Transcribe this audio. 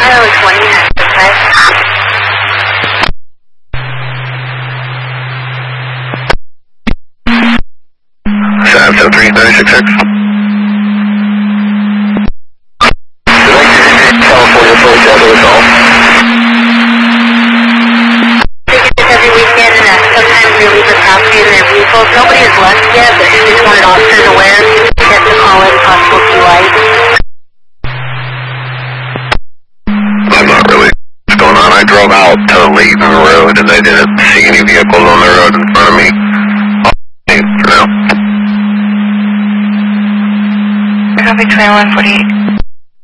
Highway 20, okay. 773-966. California Police Ambulance Call. They get this every weekend, and sometimes they leave a copy in their vehicles. Nobody has left yet, but she just wanted officers aware to get to call in possible DUI. I'm not really what's going on. I drove out to leave the road, and I didn't see any vehicles on the road in front of me. For now. Copy 2148.